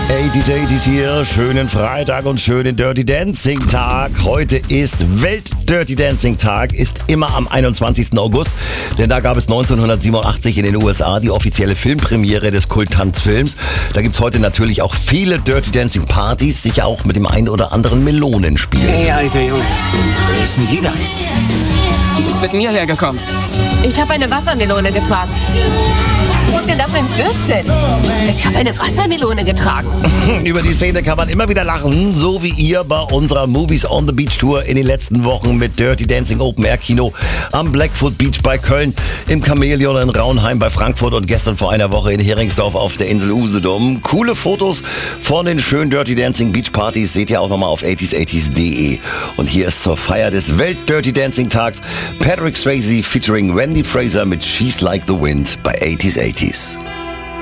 80s hier, schönen Freitag und schönen Dirty Dancing Tag. Heute ist Welt-Dirty Dancing Tag, ist immer am 21. August, denn da gab es 1987 in den USA die offizielle Filmpremiere des Kulttanzfilms. Da gibt's heute natürlich auch viele Dirty Dancing Partys, sicher auch mit dem ein oder anderen Melonenspiel. Hey, alter Junge, wer ist denn die da? Sie ist mit mir hergekommen. Ich habe eine Wassermelone getragen. Was tut denn da für ein Blödsinn? Ich habe eine Wassermelone getragen. Über die Szene kann man immer wieder lachen, so wie ihr bei unserer Movies on the Beach Tour in den letzten Wochen mit Dirty Dancing Open Air Kino am Blackfoot Beach bei Köln, im Chamäleon in Raunheim bei Frankfurt und gestern vor einer Woche in Heringsdorf auf der Insel Usedom. Coole Fotos von den schönen Dirty Dancing Beach Partys seht ihr auch nochmal auf 80s80s.de. Und hier ist zur Feier des Welt-Dirty Dancing Tags Patrick Swayze featuring Wendy Fraser mit She's Like the Wind bei 80s80s.